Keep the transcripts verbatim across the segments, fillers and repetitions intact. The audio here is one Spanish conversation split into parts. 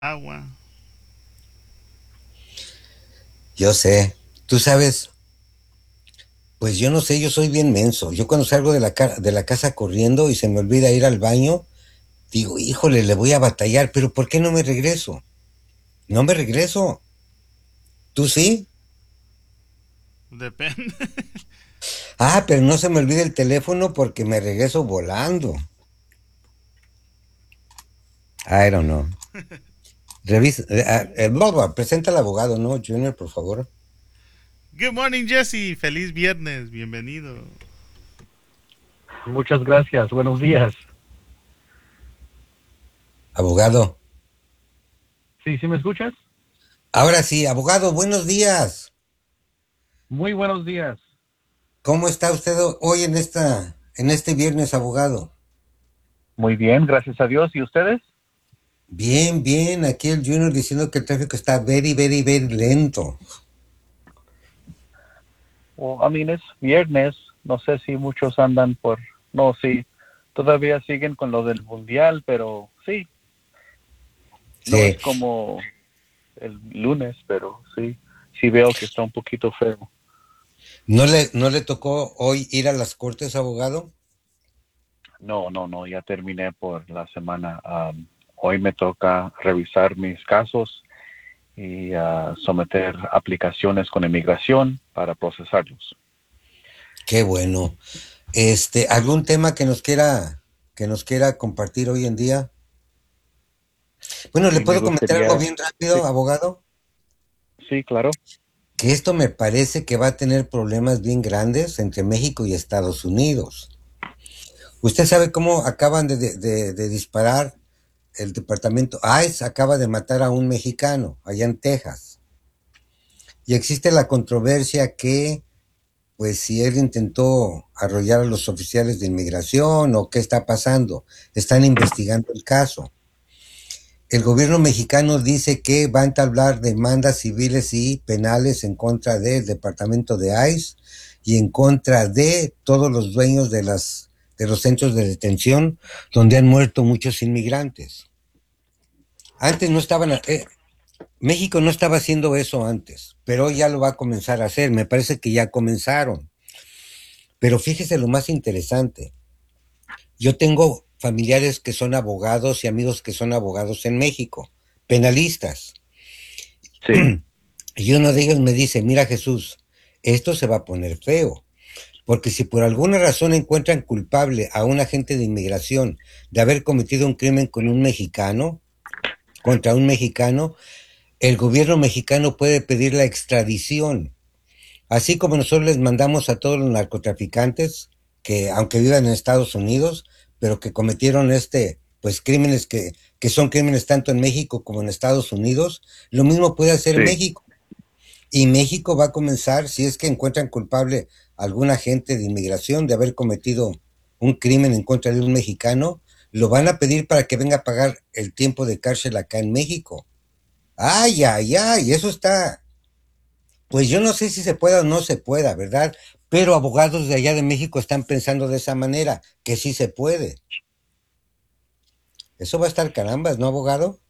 Agua. Yo sé, tú sabes, pues yo no sé, yo soy bien menso. Yo cuando salgo de la, ca- de la casa corriendo y se me olvida ir al baño, digo, híjole, le voy a batallar, pero ¿por qué no me regreso? No me regreso. ¿Tú sí? Depende. Ah, pero no se me olvida el teléfono porque me regreso volando. I don't know. Revisa, eh, ah, eh, blah, blah, presenta al abogado, ¿no, Junior, por favor? Good morning, Jesse. Feliz viernes. Bienvenido. Muchas gracias, buenos días. Abogado. Sí, ¿sí me escuchas? Ahora sí, abogado, buenos días. Muy buenos días. ¿Cómo está usted hoy en esta, en este viernes, abogado? Muy bien, gracias a Dios. ¿Y ustedes? Bien, bien, aquí el Junior diciendo que el tráfico está very, very, very lento. Well, I mean, es viernes. No sé si muchos andan por... No, sí. Todavía siguen con lo del mundial, pero sí. No Sí. es como el lunes, pero sí. Sí veo que está un poquito feo. ¿No le, no le tocó hoy ir a las cortes, abogado? No, no, no. Ya terminé por la semana. Um, hoy me toca revisar mis casos y uh, someter aplicaciones con inmigración para procesarlos. Qué bueno. Este, ¿algún tema que nos quiera, que nos quiera compartir hoy en día? Bueno, ¿le Sí, me puedo comentar algo gustaría, bien sí, rápido, abogado? sí, claro. Que esto me parece que va a tener problemas bien grandes entre México y Estados Unidos. ¿Usted sabe cómo acaban de, de- de- de disparar el departamento ICE acaba de matar a un mexicano allá en Texas? Y existe la controversia que, pues, si él intentó arrollar a los oficiales de inmigración o qué está pasando. Están investigando el caso. El gobierno mexicano dice que va a entablar demandas civiles y penales en contra del departamento de ICE y en contra de todos los dueños de las de los centros de detención donde han muerto muchos inmigrantes. Antes no estaban, eh, México no estaba haciendo eso antes, pero hoy ya lo va a comenzar a hacer. Me parece que ya comenzaron. Pero fíjese lo más interesante. Yo tengo familiares que son abogados y amigos que son abogados en México, penalistas. Sí, Y uno de ellos me dice, mira Jesús, esto se va a poner feo, porque si por alguna razón encuentran culpable a un agente de inmigración de haber cometido un crimen con un mexicano, contra un mexicano, el gobierno mexicano puede pedir la extradición. Así como nosotros les mandamos a todos los narcotraficantes que, aunque vivan en Estados Unidos, pero que cometieron este, pues crímenes que, que son crímenes tanto en México como en Estados Unidos, lo mismo puede hacer sí, México. Y México va a comenzar, si es que encuentran culpable a algún agente de inmigración de haber cometido un crimen en contra de un mexicano, lo van a pedir para que venga a pagar el tiempo de cárcel acá en México. Ay, ay, ay, eso está, pues yo no sé si se pueda o no se pueda, ¿verdad? Pero abogados de allá de México están pensando de esa manera, que sí se puede. Eso va a estar carambas, ¿no, abogado?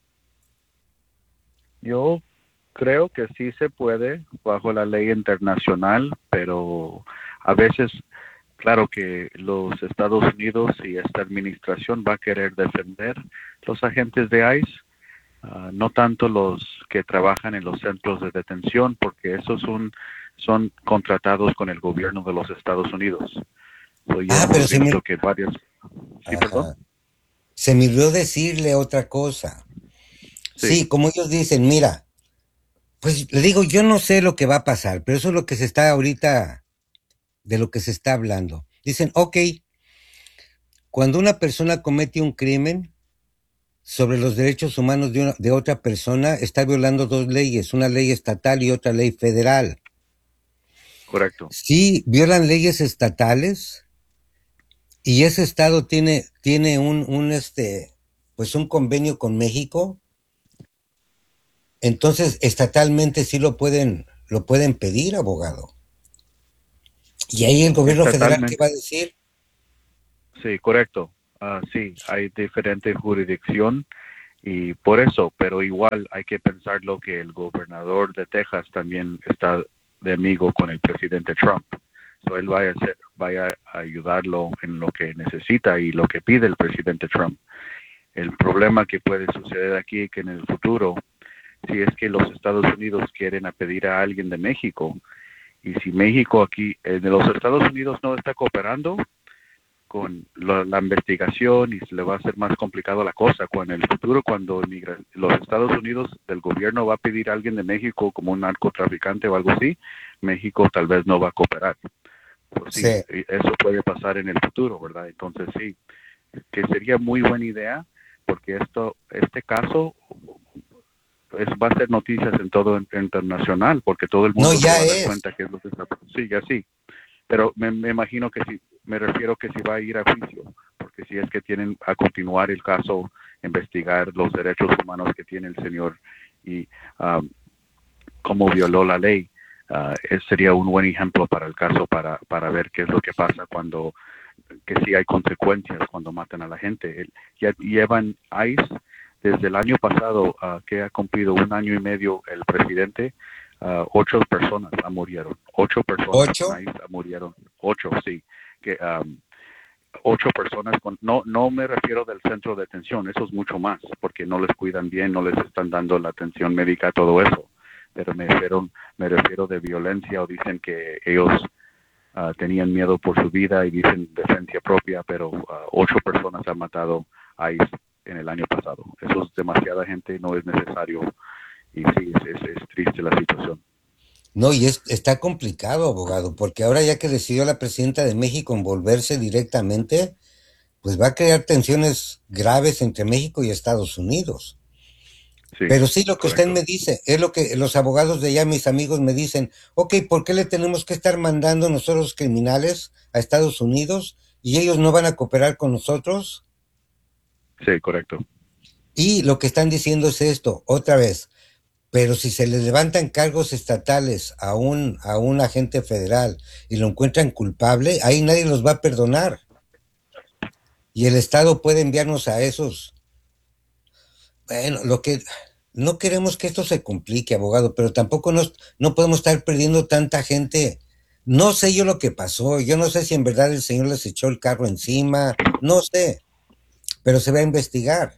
yo creo que sí se puede bajo la ley internacional, pero a veces, claro que los Estados Unidos y esta administración va a querer defender los agentes de ICE, uh, no tanto los que trabajan en los centros de detención, porque esos son, son contratados con el gobierno de los Estados Unidos. So, ya Ah, pero hemos se me, visto que varios... Sí, perdón. ajá, se me olvidó decirle otra cosa. Sí, Sí, como ellos dicen, mira, pues le digo, yo no sé lo que va a pasar, pero eso es lo que se está ahorita, de lo que se está hablando. Dicen, ok, cuando una persona comete un crimen sobre los derechos humanos de, una- de otra persona, está violando dos leyes, una ley estatal y otra ley federal. correcto. Si violan leyes estatales y ese estado tiene, tiene un, un, este, pues un convenio con México, entonces estatalmente sí lo pueden, lo pueden pedir, abogado. Y ahí el gobierno federal, ¿qué va Estatalmente, a decir? sí, correcto. Ah, sí, hay diferente jurisdicción Y por eso, pero igual hay que pensar lo que el gobernador de Texas también está de amigo con el presidente Trump. So él vaya a, hacer, vaya a ayudarlo en lo que necesita y lo que pide el presidente Trump. El problema que puede suceder aquí es que en el futuro, si es que los Estados Unidos quieren a pedir a alguien de México, y si México aquí, en los Estados Unidos no está cooperando con la, la investigación y se le va a hacer más complicado la cosa, cuando en el futuro, cuando los Estados Unidos del gobierno va a pedir a alguien de México como un narcotraficante o algo así, México tal vez no va a cooperar. Pues sí, Sí. eso puede pasar en el futuro, ¿verdad? Entonces sí, que sería muy buena idea, porque esto, este caso es, va a ser noticias en todo internacional, porque todo el No, mundo se ya va a dar es. cuenta que es lo que está pasando. Sí, ya sí. Pero me, me imagino que sí, me refiero que si va a ir a juicio, porque si es que tienen a continuar el caso, investigar los derechos humanos que tiene el señor y um, cómo violó la ley, uh, ese sería un buen ejemplo para el caso, para, para ver qué es lo que pasa cuando, que sí hay consecuencias cuando matan a la gente. Ya llevan ICE desde el año pasado, uh, que ha cumplido un año y medio el presidente. Uh, ocho personas murieron, ocho personas con ¿Ocho? ICE murieron, ocho, sí, que um, ocho personas con, no, no me refiero del centro de detención, eso es mucho más, porque no les cuidan bien, no les están dando la atención médica, todo eso, pero me refiero, me refiero de violencia o dicen que ellos uh, tenían miedo por su vida y dicen defensa propia, pero uh, ocho personas han matado a ICE en el año pasado, eso es demasiada gente, no es necesario. Y sí, es, es, es triste la situación. No, y es, está complicado, abogado, porque ahora ya que decidió la presidenta de México envolverse directamente, pues va a crear tensiones graves entre México y Estados Unidos. Sí, Pero sí, lo que usted correcto. me dice, es lo que los abogados de allá, mis amigos, me dicen, ok, ¿por qué le tenemos que estar mandando nosotros criminales a Estados Unidos y ellos no van a cooperar con nosotros? Sí, correcto. Y lo que están diciendo es esto, otra vez, pero si se le levantan cargos estatales a un, a un agente federal y lo encuentran culpable, ahí nadie los va a perdonar. Y el Estado puede enviarnos a esos. Bueno, lo que no queremos que esto se complique, abogado, pero tampoco nos, no podemos estar perdiendo tanta gente. No sé yo lo que pasó, yo no sé si en verdad el señor les echó el carro encima, no sé, pero se va a investigar.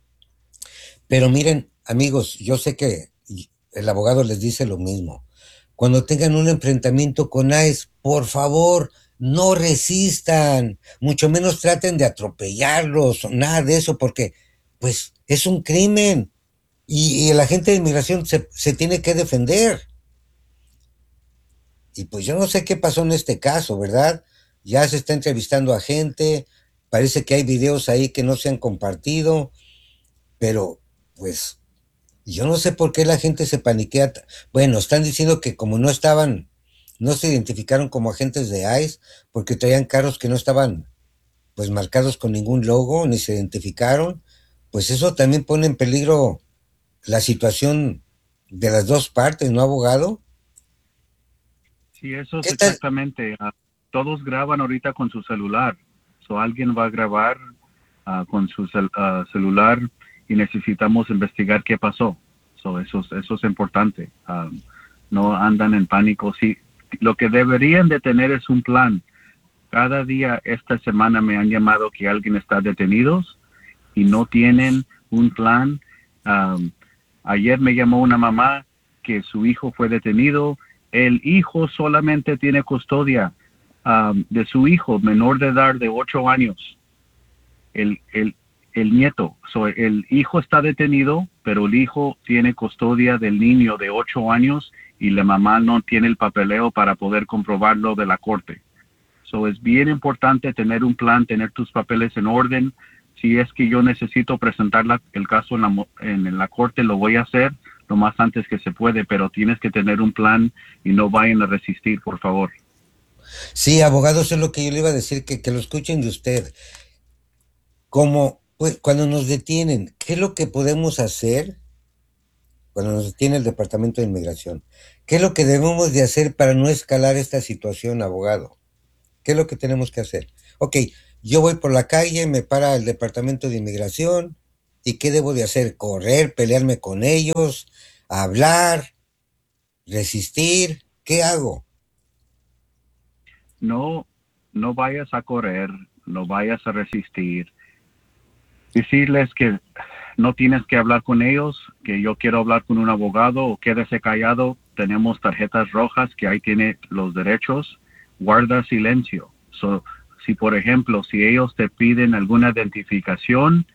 Pero miren, amigos, yo sé que el abogado les dice lo mismo. Cuando tengan un enfrentamiento con ICE, por favor, no resistan, mucho menos traten de atropellarlos, nada de eso, porque pues es un crimen y, y el agente de inmigración se, se tiene que defender. Y pues yo no sé qué pasó en este caso, ¿verdad? Ya se está entrevistando a gente, parece que hay videos ahí que no se han compartido, pero pues yo no sé por qué la gente se paniquea. Bueno, están diciendo que como no estaban, no se identificaron como agentes de ICE, porque traían carros que no estaban pues marcados con ningún logo, ni se identificaron, pues eso también pone en peligro la situación de las dos partes, ¿no, abogado? Sí, eso es ¿Qué tal? exactamente. Uh, todos graban ahorita con su celular. So, alguien va a grabar uh, con su cel uh, celular y necesitamos investigar qué pasó. So, eso, eso es importante. Um, no andan en pánico. Sí, lo que deberían de tener es un plan. Cada día esta semana me han llamado que alguien está detenido y no tienen un plan. Um, ayer me llamó una mamá que su hijo fue detenido. El hijo solamente tiene custodia um, de su hijo menor de edad de ocho años. El, el, el nieto, so, el hijo está detenido, pero el hijo tiene custodia del niño de ocho años y la mamá no tiene el papeleo para poder comprobarlo de la corte. So, es bien importante tener un plan, tener tus papeles en orden. Si es que yo necesito presentar la, el caso en la, en la corte, lo voy a hacer lo más antes que se puede, pero tienes que tener un plan y no vayan a resistir, por favor. Sí, abogado, eso es lo que yo le iba a decir, que, que lo escuchen de usted. Como, pues, cuando nos detienen, ¿qué es lo que podemos hacer cuando nos detiene el Departamento de Inmigración? ¿Qué es lo que debemos de hacer para no escalar esta situación, abogado? ¿Qué es lo que tenemos que hacer? Ok, yo voy por la calle, me para el Departamento de Inmigración ¿Y qué debo de hacer? ¿Correr, pelearme con ellos, hablar, resistir? ¿Qué hago? No, no vayas a correr, no vayas a resistir. Decirles que no tienes que hablar con ellos, que yo quiero hablar con un abogado o quédese callado. Tenemos tarjetas rojas que ahí tiene los derechos. Guarda silencio. So, si por ejemplo, si ellos te piden alguna identificación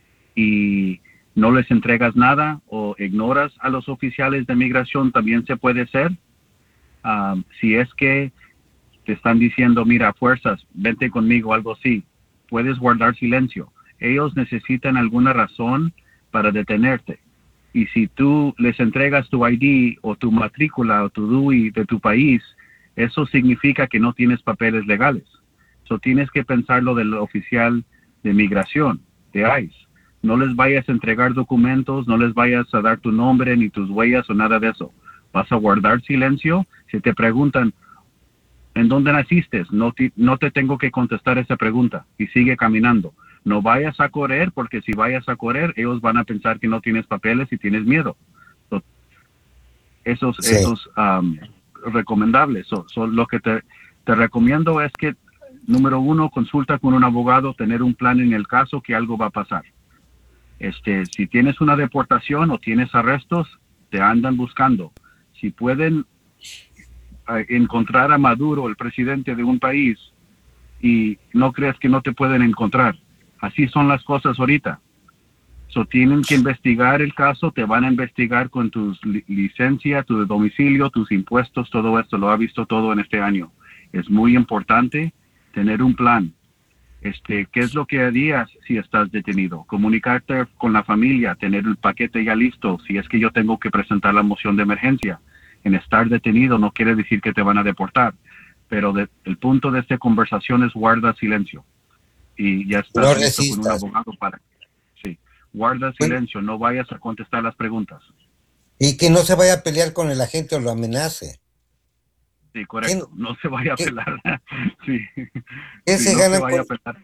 y no les entregas nada o ignoras a los oficiales de migración, también se puede hacer. Um, si es que te están diciendo, mira, fuerzas, vente conmigo, algo así, puedes guardar silencio. Ellos necesitan alguna razón para detenerte. Y si tú les entregas tu I D o tu matrícula o tu D U I de tu país, eso significa que no tienes papeles legales. So tienes que pensar lo del oficial de migración, de ICE. No les vayas a entregar documentos, no les vayas a dar tu nombre ni tus huellas o nada de eso. Vas a guardar silencio. Si te preguntan, ¿en dónde naciste? No te, no te tengo que contestar esa pregunta y sigue caminando. No vayas a correr, porque si vayas a correr, ellos van a pensar que no tienes papeles y tienes miedo. So, esos, Sí. esos um, recomendables. So, so, lo que te, te recomiendo es que, número uno, consulta con un abogado, tener un plan en el caso que algo va a pasar. Este, si tienes una deportación o tienes arrestos, te andan buscando. Si pueden uh, encontrar a Maduro, el presidente de un país, y no creas que no te pueden encontrar. Así son las cosas ahorita. So, tienen que investigar el caso, te van a investigar con tu li licencia, tu domicilio, tus impuestos, todo esto, lo ha visto todo en este año. Es muy importante tener un plan. Este, ¿qué es lo que harías si estás detenido? Comunicarte con la familia, tener el paquete ya listo, si es que yo tengo que presentar la moción de emergencia. En estar detenido no quiere decir que te van a deportar, pero de, el punto de esta conversación es guarda silencio. Y ya estás No listo con un resistas. abogado para... Sí, guarda Bueno, silencio, no vayas a contestar las preguntas. y que no se vaya a pelear con el agente o lo amenace. Sí, ¿Qué, correcto, no se vaya a qué, pelar. Sí, qué sí, se no se ganan vaya a con...? pelar.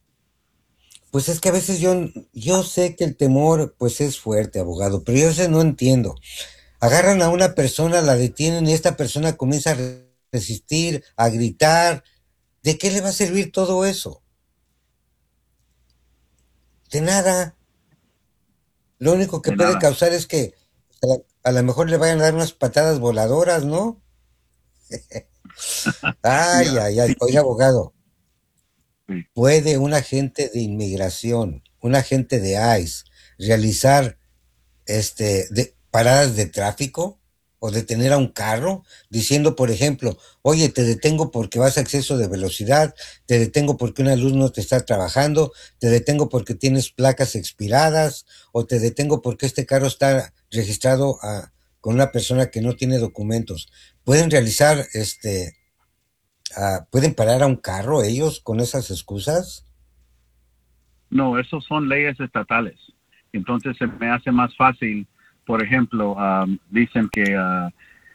Pues es que a veces yo, yo sé que el temor pues es fuerte, abogado, pero yo a veces no entiendo. Agarran a una persona, la detienen y esta persona comienza a resistir, a gritar. ¿De qué le va a servir todo eso? De nada. Lo único que De puede nada. causar es que a la, a lo mejor le vayan a dar unas patadas voladoras, ¿no? Ay, Ya, ay, ay. sí, Oiga, abogado, sí. ¿puede un agente de inmigración, un agente de ICE, realizar este, de, paradas de tráfico o detener a un carro diciendo, por ejemplo, oye, te detengo porque vas a exceso de velocidad, te detengo porque una luz no te está trabajando, te detengo porque tienes placas expiradas o te detengo porque este carro está registrado a, con una persona que no tiene documentos? ¿Pueden realizar, este, a, pueden parar a un carro ellos con esas excusas? No, esos son leyes estatales. Entonces se me hace más fácil, por ejemplo, um, dicen que uh,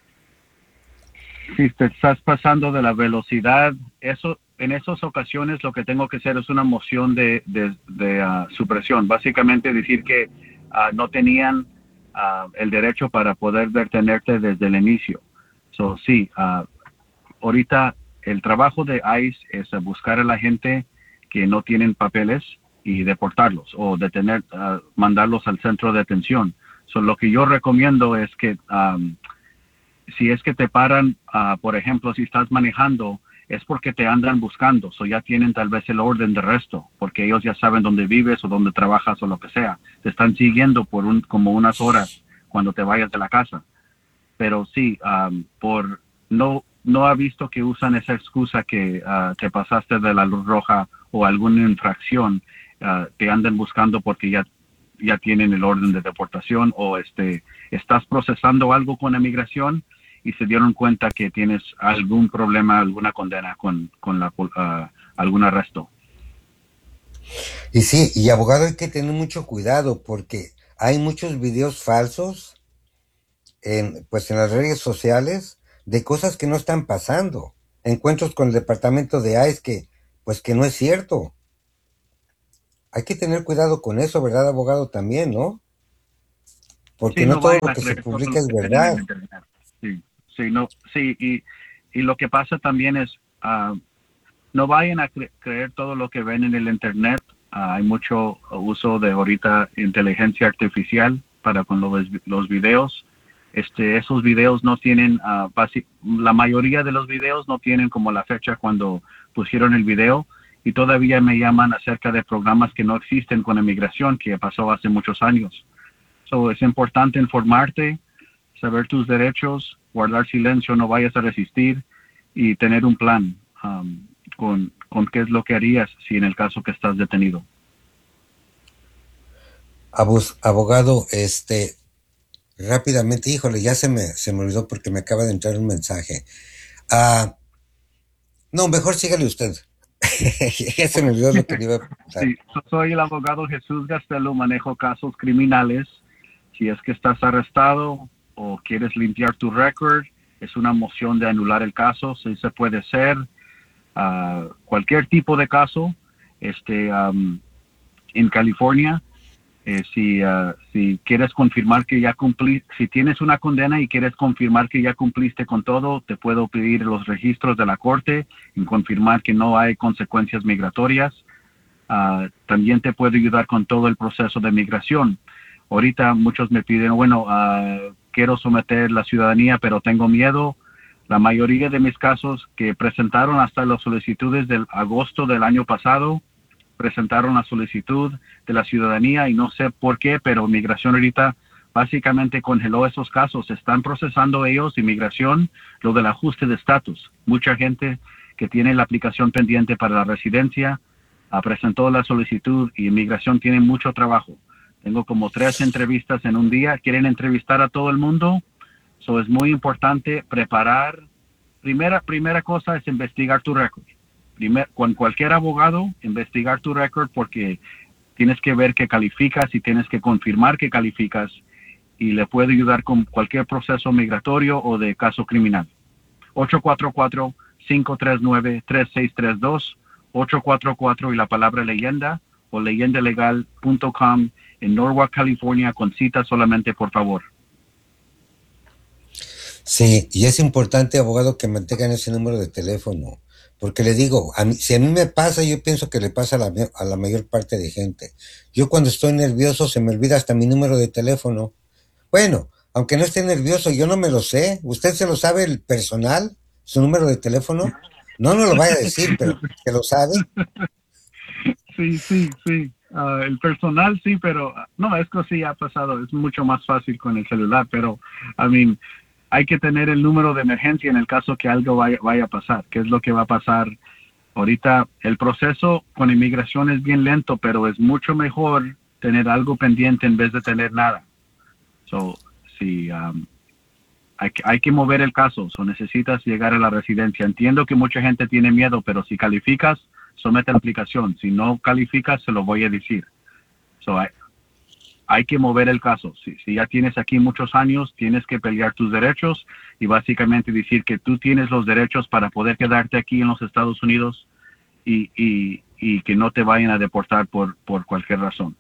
si te estás pasando de la velocidad, eso en esas ocasiones lo que tengo que hacer es una moción de, de, de uh, supresión. Básicamente decir que uh, no tenían uh, el derecho para poder detenerte desde el inicio. So, sí, uh, ahorita el trabajo de ICE es buscar a la gente que no tienen papeles y deportarlos o detener, uh, mandarlos al centro de detención. So, lo que yo recomiendo es que um, si es que te paran, uh, por ejemplo, si estás manejando, es porque te andan buscando, o ya tienen tal vez el orden de arresto, porque ellos ya saben dónde vives o dónde trabajas o lo que sea. Te están siguiendo por un, como unas horas cuando te vayas de la casa. Pero sí, um, por no no ha visto que usan esa excusa que uh, te pasaste de la luz roja o alguna infracción, uh, te andan buscando porque ya ya tienen el orden de deportación o este estás procesando algo con la migración y se dieron cuenta que tienes algún problema, alguna condena con, con la, uh, algún arresto. Y sí, y abogado, hay que tener mucho cuidado porque hay muchos videos falsos en, pues en las redes sociales de cosas que no están pasando. Encuentros con el departamento de ICE que, pues que no es cierto. Hay que tener cuidado con eso, ¿verdad, abogado? También, ¿no? Porque Sí, no no todo vayan lo a que se creer todo lo publica es que ven en verdad. el internet. Sí, sí, no, sí, y, y lo que pasa también es, ah, no vayan a cre- creer todo lo que ven en el internet. Ah, hay mucho uso de ahorita inteligencia artificial para con los, los videos. Este, esos videos no tienen, ah, basi- la mayoría de los videos no tienen como la fecha cuando pusieron el video y todavía me llaman acerca de programas que no existen con inmigración que pasó hace muchos años. So, es importante informarte, saber tus derechos, guardar silencio, no vayas a resistir y tener un plan um, con, con qué es lo que harías si en el caso que estás detenido. Abus- abogado, este, rápidamente, híjole, ya se me, se me olvidó porque me acaba de entrar un mensaje. Ah, no, mejor sígale usted. Ya se me olvidó lo que le iba a preguntar. Sí, soy el abogado Jesús Gastelo, manejo casos criminales. Si es que estás arrestado o quieres limpiar tu récord, es una moción de anular el caso, sí se puede hacer. Uh, cualquier tipo de caso, este, um, en California, eh, si, uh, si quieres confirmar que ya cumpliste, si tienes una condena y quieres confirmar que ya cumpliste con todo, te puedo pedir los registros de la corte y confirmar que no hay consecuencias migratorias. Uh, también te puedo ayudar con todo el proceso de migración. Ahorita muchos me piden, bueno, uh, quiero someter la ciudadanía, pero tengo miedo. La mayoría de mis casos que presentaron hasta las solicitudes del agosto del año pasado, presentaron la solicitud de la ciudadanía y no sé por qué, pero migración ahorita básicamente congeló esos casos. Están procesando ellos, inmigración, lo del ajuste de estatus. Mucha gente que tiene la aplicación pendiente para la residencia uh, presentó la solicitud y inmigración tiene mucho trabajo. Tengo como tres entrevistas en un día. Quieren entrevistar a todo el mundo. So es muy importante preparar. Primera, primera cosa es investigar tu récord. Primer, con cualquier abogado, investigar tu récord porque tienes que ver que calificas y tienes que confirmar que calificas y le puede ayudar con cualquier proceso migratorio o de caso criminal. ocho cuatro cuatro, cinco tres nueve, tres seis tres dos, ocho cuatro cuatro y la palabra leyenda o leyenda legal punto com en Norwalk, California, con cita solamente, por favor. Sí, y es importante, abogado, que mantengan ese número de teléfono, porque le digo, a mí, si a mí me pasa, yo pienso que le pasa a la, a la mayor parte de gente. Yo cuando estoy nervioso se me olvida hasta mi número de teléfono. Bueno, aunque no esté nervioso, yo no me lo sé. ¿Usted se lo sabe el personal, su número de teléfono? No, no lo vaya a decir, pero ¿se lo sabe? Sí, sí, sí. Uh, el personal sí, pero uh, no, esto sí ha pasado. Es mucho más fácil con el celular, pero, I mean, hay que tener el número de emergencia en el caso que algo vaya, vaya a pasar. ¿Qué es lo que va a pasar? Ahorita el proceso con inmigración es bien lento, pero es mucho mejor tener algo pendiente en vez de tener nada. So, sí, um, hay, que, hay que mover el caso. So, necesitas llegar a la residencia. Entiendo que mucha gente tiene miedo, pero si calificas, somete la aplicación. Si no calificas, se lo voy a decir. So, hay, hay que mover el caso. Si, si ya tienes aquí muchos años, tienes que pelear tus derechos y básicamente decir que tú tienes los derechos para poder quedarte aquí en los Estados Unidos y, y, y que no te vayan a deportar por, por cualquier razón.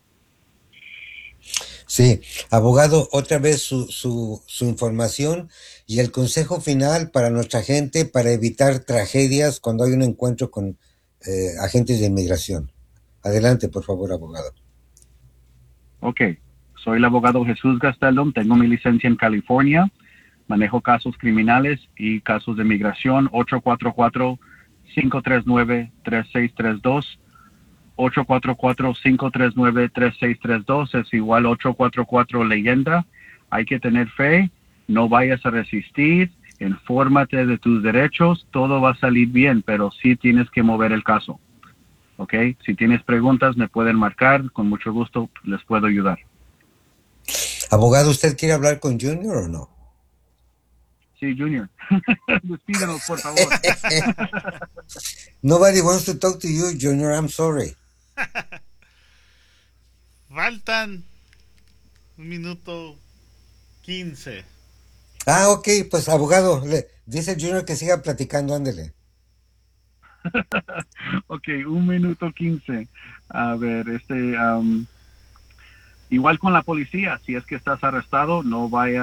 Sí, abogado, otra vez su, su, su información y el consejo final para nuestra gente para evitar tragedias cuando hay un encuentro con eh, agentes de inmigración. Adelante, por favor, abogado. Ok, soy el abogado Jesús Gastelum, tengo mi licencia en California, manejo casos criminales y casos de migración. Ocho cuatro cuatro, cinco tres nueve, tres seis tres dos. ocho cuatro cuatro, cinco tres nueve, tres seis tres dos es igual ocho cuatro cuatro leyenda. Hay que tener fe, no vayas a resistir, infórmate de tus derechos, todo va a salir bien, pero sí tienes que mover el caso. ¿Ok? Si tienes preguntas me pueden marcar, con mucho gusto les puedo ayudar. Abogado, ¿usted quiere hablar con Junior o no? Sí, Junior. Despídenos, por favor. Nobody wants to talk to you, Junior, I'm sorry. Faltan un minuto quince. Ah, ok, pues abogado, le dice Junior que siga platicando, ándele. Ok, un minuto quince. A ver, este, um, igual con la policía, si es que estás arrestado, no vaya